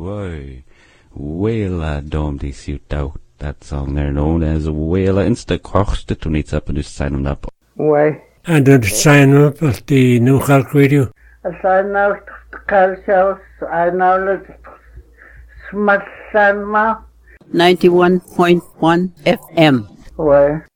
Whoa. Wela Dom de Ciudad. That song there known as Wela Insta Kochste toen iets up and just sign them up. Why? And then sign up at the New Calc Radio. As I know Calcios, I know that Smatsanma. 91.1 FM. Why?